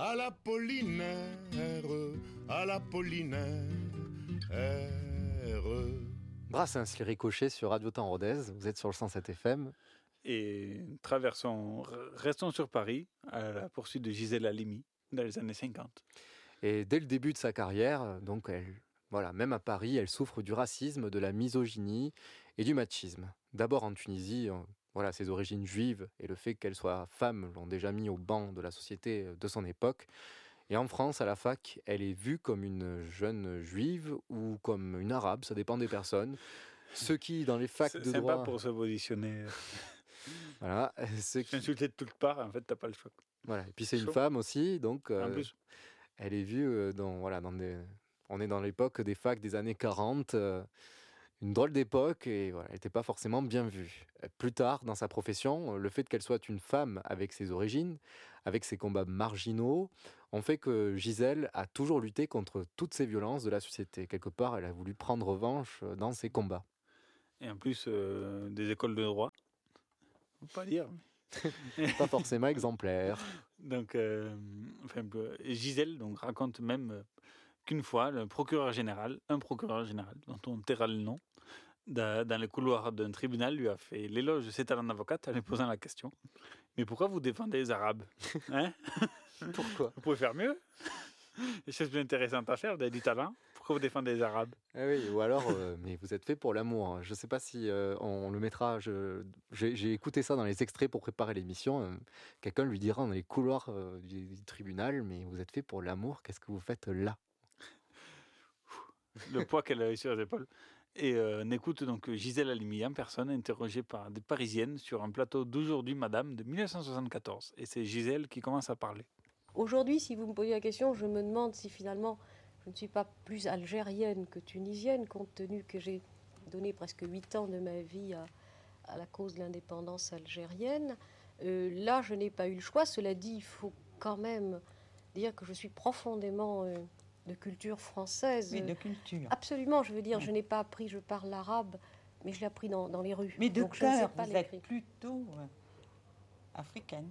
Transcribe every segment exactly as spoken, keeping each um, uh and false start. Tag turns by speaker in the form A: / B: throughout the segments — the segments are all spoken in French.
A: à l'Apollinaire, à l'Apollinaire.
B: Brassens, les ricochets sur Radio Temps Rodez, vous êtes sur le cent sept F M.
C: Et traversons, restons sur Paris, à la poursuite de Gisèle Halimi, dans les années cinquante.
B: Et dès le début de sa carrière, donc elle, voilà, même à Paris, elle souffre du racisme, de la misogynie et du machisme. D'abord en Tunisie, voilà, ses origines juives et le fait qu'elle soit femme l'ont déjà mis au banc de la société de son époque. Et en France, à la fac, elle est vue comme une jeune juive ou comme une arabe, ça dépend des personnes. Ceux qui, dans les facs
C: c'est
B: de
C: sympa
B: droit...
C: C'est pour se positionner.
B: Voilà. Ceux qui...
C: Insulté de toutes parts, en fait, t'as pas le choix.
B: Voilà. Et puis c'est une Chaud. femme aussi, donc... Euh,
C: en plus.
B: Elle est vue euh, dans... Voilà, dans des... On est dans l'époque des facs des années quarante, euh, une drôle d'époque, et voilà, elle n'était pas forcément bien vue. Plus tard, dans sa profession, le fait qu'elle soit une femme avec ses origines, avec ses combats marginaux, ont fait que Gisèle a toujours lutté contre toutes ces violences de la société. Quelque part, elle a voulu prendre revanche dans ses combats.
C: Et en plus, euh, des écoles de droit, faut pas dire.
B: Pas forcément exemplaire.
C: Donc, euh, enfin, Gisèle donc, raconte même qu'une fois, le procureur général, un procureur général, dont on taira le nom, dans, dans les couloirs d'un tribunal, lui a fait l'éloge de ses talents d'avocate en lui posant la question « Mais pourquoi vous défendez les Arabes hein ?»
B: Pourquoi ?
C: Vous pouvez faire mieux. Des choses plus intéressantes à faire, vous avez du talent. Pourquoi vous défendez les Arabes ?
B: Ah oui, ou alors, euh, mais vous êtes fait pour l'amour. Je ne sais pas si euh, on le mettra. Je, j'ai, j'ai écouté ça dans les extraits pour préparer l'émission. Euh, quelqu'un lui dira dans les couloirs euh, du, du tribunal, mais vous êtes fait pour l'amour. Qu'est-ce que vous faites là ?
C: Le poids qu'elle a eu sur les épaules. Et euh, on écoute donc Gisèle Halimi en personne, interrogée par des Parisiennes sur un plateau d'Aujourd'hui Madame de dix-neuf cent soixante-quatorze. Et c'est Gisèle qui commence à parler.
D: Aujourd'hui, si vous me posez la question, je me demande si finalement je ne suis pas plus algérienne que tunisienne, compte tenu que j'ai donné presque huit ans de ma vie à, à la cause de l'indépendance algérienne. Euh, là, je n'ai pas eu le choix. Cela dit, il faut quand même dire que je suis profondément euh, de culture française.
E: Oui, de culture.
D: Absolument, je veux dire, oui. Je n'ai pas appris, je parle l'arabe, mais je l'ai appris dans, dans les rues.
E: Mais de
D: donc
E: cœur,
D: je ne sais pas
E: vous
D: l'écrire.
E: êtes plutôt euh, africaine.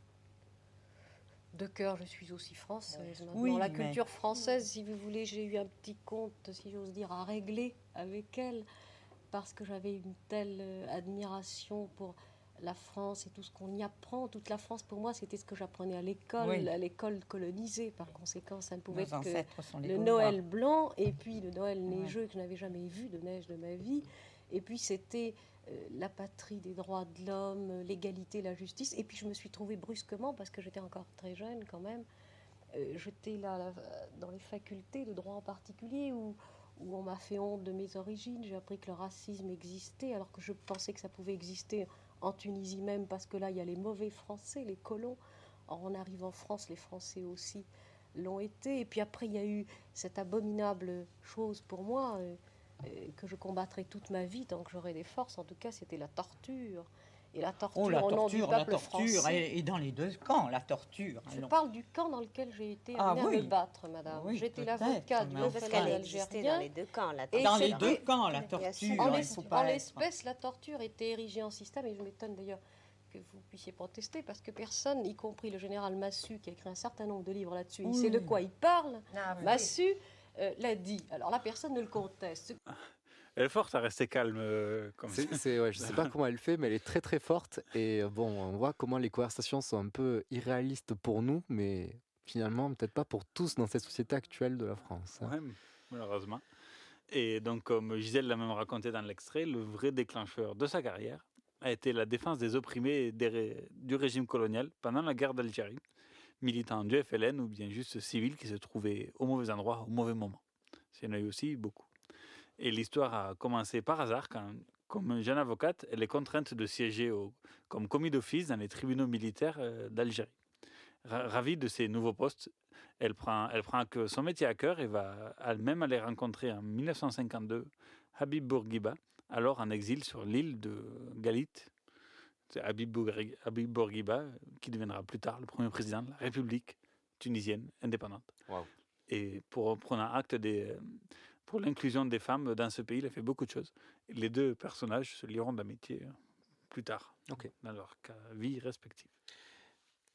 D: De cœur, je suis aussi française. Maintenant.
E: Oui,
D: la
E: mais...
D: culture française, si vous voulez, j'ai eu un petit compte, si j'ose dire, à régler avec elle, parce que j'avais une telle admiration pour la France et tout ce qu'on y apprend. Toute la France, pour moi, c'était ce que j'apprenais à l'école, oui. à l'école colonisée. Par conséquent, ça ne pouvait
E: Nos
D: être que le
E: Gaulois.
D: Noël blanc et puis le Noël neigeux, ouais. que je n'avais jamais vu de neige de ma vie. Et puis, c'était euh, la patrie des droits de l'homme, l'égalité, la justice. Et puis, je me suis trouvée brusquement, parce que j'étais encore très jeune quand même, euh, j'étais là, là dans les facultés de droit en particulier, où, où on m'a fait honte de mes origines. J'ai appris que le racisme existait, alors que je pensais que ça pouvait exister en Tunisie même, parce que là, il y a les mauvais Français, les colons. Or, on arrive en France, les Français aussi l'ont été. Et puis après, il y a eu cette abominable chose pour moi, euh, que je combattrai toute ma vie tant que j'aurai des forces. En tout cas, c'était la torture. Et la torture,
E: oh, la torture
D: au nom du peuple
E: la torture
D: français.
E: Et dans les deux camps, la torture.
D: Je allons. parle du camp dans lequel j'ai été
E: ah,
D: amenée
E: oui.
D: à me battre, madame.
E: Oui,
D: J'étais l'avocate du
F: référendum algérien. Dans les deux camps, la
E: torture. Dans les deux camps, la torture.
D: En, l'es- en l'espèce, la torture était érigée en système. Et je m'étonne d'ailleurs que vous puissiez protester, parce que personne, y compris le général Massu, qui a écrit un certain nombre de livres là-dessus, oui. il sait de quoi il parle. Ah, oui. Massu euh, l'a dit. Alors là, personne ne le conteste.
C: Elle est forte à rester calme. Euh, comme
B: c'est, c'est, ouais, je ne sais pas comment elle fait, mais elle est très très forte. Et bon, on voit comment les conversations sont un peu irréalistes pour nous, mais finalement, peut-être pas pour tous dans cette société actuelle de la France. Hein.
C: Ouais, malheureusement. Et donc, comme Gisèle l'a même raconté dans l'extrait, le vrai déclencheur de sa carrière a été la défense des opprimés des ré... du régime colonial pendant la guerre d'Algérie, militant du F L N ou bien juste civils qui se trouvaient au mauvais endroit au mauvais moment. Il y en a eu aussi beaucoup. Et l'histoire a commencé par hasard quand, comme jeune avocate, elle est contrainte de siéger au, comme commis d'office dans les tribunaux militaires euh, d'Algérie. Ra- ravie de ses nouveaux postes, elle prend, elle prend que son métier à cœur et va elle-même aller rencontrer en dix-neuf cent cinquante-deux Habib Bourguiba, alors en exil sur l'île de Galite. C'est Habib, Bourgui- Habib Bourguiba, qui deviendra plus tard le premier président de la République tunisienne indépendante.
B: Wow.
C: Et pour prendre acte des, pour l'inclusion des femmes dans ce pays, il a fait beaucoup de choses. Les deux personnages se lieront d'amitié plus tard,
B: okay.
C: dans leur vie respective.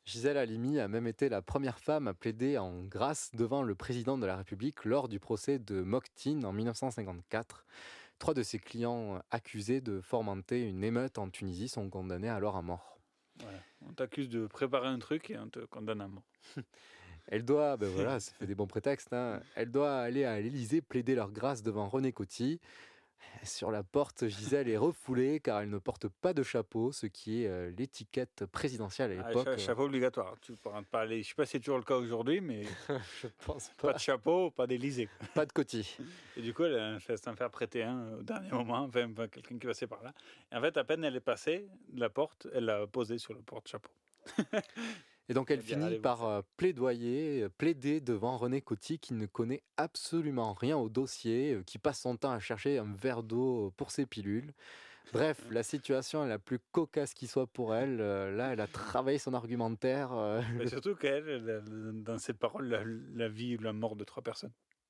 B: Gisèle Halimi a même été la première femme à plaider en grâce devant le président de la République lors du procès de Mokhtine en mille neuf cent cinquante-quatre. Trois de ses clients accusés de fomenter une émeute en Tunisie sont condamnés alors à mort.
C: Voilà. On t'accuse de préparer un truc et on te condamne à mort.
B: Elle doit, ben voilà, ça fait des bons prétextes, hein. Elle doit aller à l'Élysée plaider leur grâce devant René Coty. Sur la porte, Gisèle est refoulée car elle ne porte pas de chapeau, ce qui est euh, l'étiquette présidentielle à
C: Ah,
B: l'époque.
C: cha- chapeau obligatoire. Tu pourras pas aller. Je sais pas si c'est toujours le cas aujourd'hui, mais
B: Je pense
C: pas
B: pas.
C: de chapeau, pas d'Élysée. quoi.
B: Pas de Coty.
C: Et du coup, elle a fait s'en faire prêter un au dernier moment, enfin, enfin, quelqu'un qui passait par là. Et en fait, à peine elle est passée de la porte, elle l'a posé sur le porte-chapeau.
B: Et donc elle
C: Eh bien,
B: finit
C: allez
B: par
C: voir
B: euh, plaidoyer, euh, plaider devant René Coty qui ne connaît absolument rien au dossier, euh, qui passe son temps à chercher un verre d'eau pour ses pilules. Bref, la situation est la plus cocasse qui soit pour elle. Euh, là, elle a travaillé son argumentaire. euh,
C: Mais
B: le-
C: surtout qu'elle, elle a, dans ses paroles, la, la vie ou la mort de trois personnes.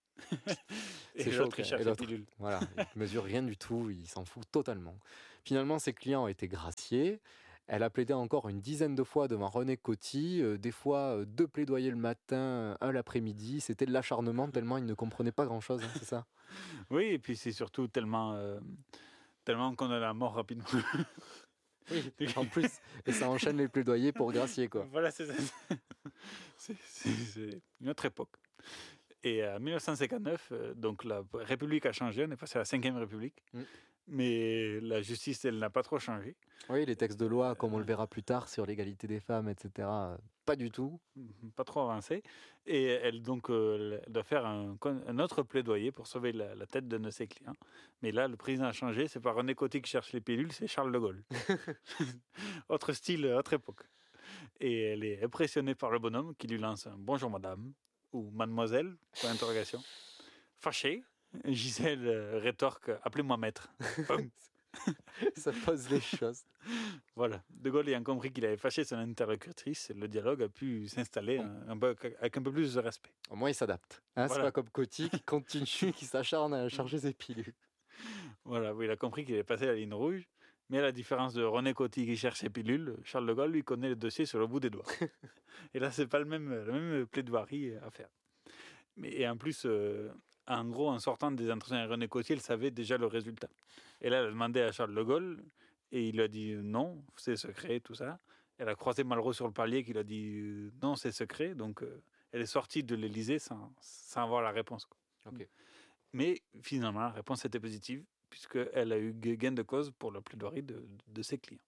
C: Et
B: C'est chaud,
C: l'autre, il
B: quoi.
C: cherche
B: Et
C: les
B: l'autre,
C: pilules.
B: voilà, il ne mesure rien du tout, il s'en fout totalement. Finalement, ses clients ont été graciés. Elle a plaidé encore une dizaine de fois devant René Coty, euh, des fois euh, deux plaidoyers le matin, un l'après-midi. C'était de l'acharnement tellement il ne comprenait pas grand-chose, hein, c'est ça?
C: Oui, et puis c'est surtout tellement, euh, tellement qu'on a la mort rapidement.
B: Oui, en plus, et ça enchaîne les plaidoyers pour gracier, quoi.
C: Voilà, c'est ça. C'est- c'est- c'est une autre époque. Et en mille neuf cent cinquante-neuf, euh, donc la République a changé, on est passé à la cinquième République.
B: Mm.
C: Mais la justice, elle n'a pas trop changé.
B: Oui, les textes de loi, comme on le verra plus tard, sur l'égalité des femmes, et cetera, euh, pas du tout.
C: Mhm, Pas trop avancé. Et elle, donc, euh, elle doit faire un, con- un autre plaidoyer pour sauver la, la tête de de ses clients. Mais là, le président a changé. C'est pas René Coty qui cherche les pilules, c'est Charles de Gaulle. Autre style, autre époque. Et elle est impressionnée par le bonhomme qui lui lance un bonjour madame ou mademoiselle, point d'interrogation. Fâchée, Gisèle euh, rétorque appelez-moi maître. Boum.
B: Ça pose les choses.
C: Voilà. De Gaulle ayant compris qu'il avait fâché son interlocutrice, le dialogue a pu s'installer un, un peu, avec un peu plus de respect.
B: Au moins, il s'adapte. Hein,
C: Voilà.
B: C'est pas comme Coty qui continue, qui s'acharne à charger ses pilules.
C: Voilà, oui, il a compris qu'il avait passé la ligne rouge. Mais à la différence de René Coty qui cherche ses pilules, Charles de Gaulle, lui, connaît le dossier sur le bout des doigts. Et là, c'est pas le même, la même plaidoirie à faire. Mais, et en plus, euh, en gros, en sortant des entretiens avec René Coty, elle savait déjà le résultat. Et là, elle a demandé à Charles de Gaulle, et il a dit non, c'est secret, tout ça. Elle a croisé Malraux sur le palier, qui lui a dit euh, non, c'est secret. Donc, euh, elle est sortie de l'Élysée sans, sans avoir la réponse. quoi.
B: Ok.
C: Mais finalement, la réponse était positive, puisqu'elle a eu gain de cause pour la plaidoirie de, de ses clients.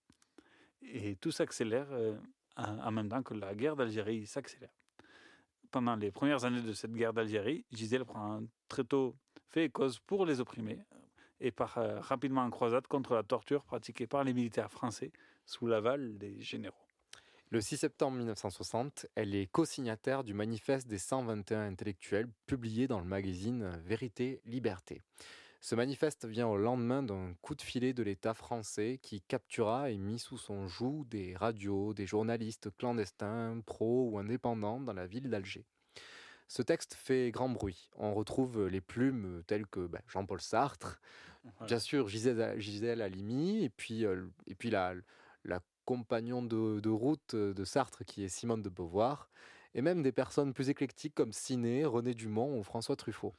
C: Et tout s'accélère euh, en en même temps que la guerre d'Algérie s'accélère. Pendant les premières années de cette guerre d'Algérie, Gisèle prend très tôt fait et cause pour les opprimés et part euh, rapidement en croisade contre la torture pratiquée par les militaires français sous l'aval des généraux.
B: Le six septembre mille neuf cent soixante, elle est co-signataire du manifeste des cent vingt et un intellectuels publié dans le magazine Vérité Liberté. Ce manifeste vient au lendemain d'un coup de filet de l'État français qui captura et mit sous son joug des radios, des journalistes clandestins, pros ou indépendants dans la ville d'Alger. Ce texte fait grand bruit. On retrouve les plumes telles que ben, Jean-Paul Sartre,
C: Voilà.
B: bien sûr Gisèle, Gisèle Halimi, et puis, euh, et puis la, la compagnon de, de route de Sartre qui est Simone de Beauvoir, et même des personnes plus éclectiques comme Ciné, René Dumont ou François Truffaut.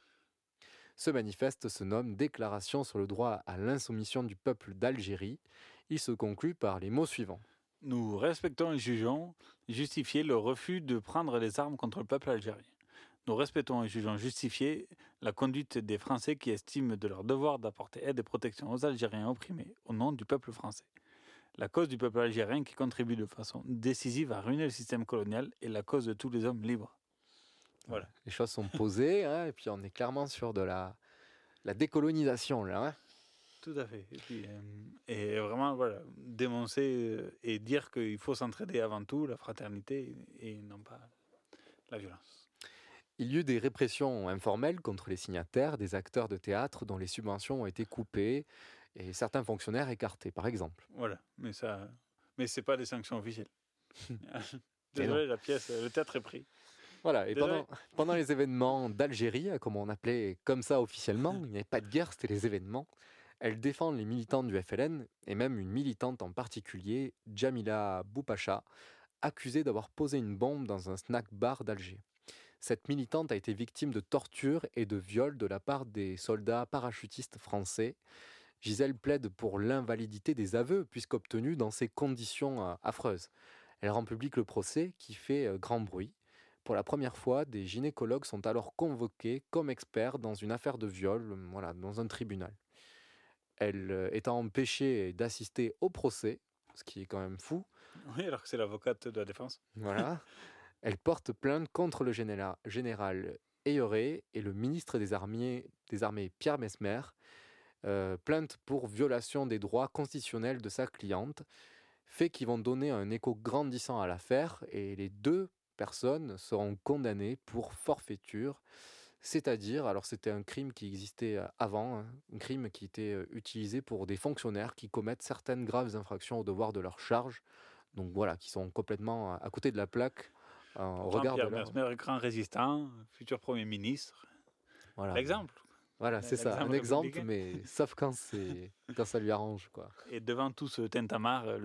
B: Ce manifeste se nomme Déclaration sur le droit à l'insoumission du peuple d'Algérie. Il se conclut par les mots suivants.
C: Nous respectons et jugeons justifier le refus de prendre les armes contre le peuple algérien. Nous respectons et jugeons justifier la conduite des Français qui estiment de leur devoir d'apporter aide et protection aux Algériens opprimés au nom du peuple français. La cause du peuple algérien qui contribue de façon décisive à ruiner le système colonial est la cause de tous les hommes libres. Voilà.
B: Les choses sont posées, hein, et puis on est clairement sur de la, la décolonisation, là. Hein.
C: Tout à fait. Et, puis, euh, et vraiment, voilà, dénoncer euh, et dire qu'il faut s'entraider avant tout, la fraternité, et, et non pas la violence.
B: Il y eut des répressions informelles contre les signataires, des acteurs de théâtre dont les subventions ont été coupées et certains fonctionnaires écartés, par exemple.
C: Voilà, mais ça, mais c'est pas des sanctions officielles.
B: Et
C: Désolé, la pièce, le théâtre est pris.
B: Voilà, et
C: Désolé.
B: pendant, pendant les événements d'Algérie, comme on appelait comme ça officiellement, il n'y avait pas de guerre, c'était les événements, elle défend les militants du F L N, et même une militante en particulier, Jamila Boupacha, accusée d'avoir posé une bombe dans un snack-bar d'Alger. Cette militante a été victime de tortures et de viols de la part des soldats parachutistes français. Gisèle plaide pour l'invalidité des aveux, puisqu'obtenus dans ces conditions euh, affreuses. Elle rend public le procès qui fait euh, grand bruit. Pour la première fois, des gynécologues sont alors convoqués comme experts dans une affaire de viol, euh, voilà, dans un tribunal. Elle euh, est empêchée d'assister au procès, ce qui est quand même fou.
C: Oui, alors que c'est l'avocate de la défense.
B: Voilà. Elle porte plainte contre le général, général Ayoré et le ministre des Armées, des Armées Pierre Mesmer. Euh, plainte pour violation des droits constitutionnels de sa cliente, fait qui vont donner un écho grandissant à l'affaire et les deux personnes seront condamnées pour forfaiture, c'est-à-dire, alors c'était un crime qui existait avant, hein, un crime qui était utilisé pour des fonctionnaires qui commettent certaines graves infractions au devoir de leur charge, donc voilà, qui sont complètement à côté de la plaque euh, au regard de leur...
C: Mesmer, grand résistant, futur Premier ministre,
B: voilà.
C: L'exemple.
B: Voilà, c'est ça, un exemple, mais sauf quand, c'est, quand ça lui arrange, quoi.
C: Et devant tout ce tintamarre,